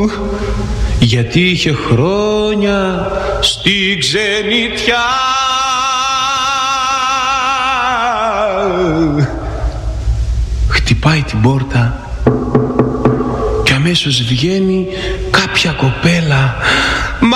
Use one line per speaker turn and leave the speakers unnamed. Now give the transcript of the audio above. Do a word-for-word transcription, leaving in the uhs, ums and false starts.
γιατί είχε χρόνια στη ξενιτιά. Χτυπάει την πόρτα και αμέσως βγαίνει κάποια κοπέλα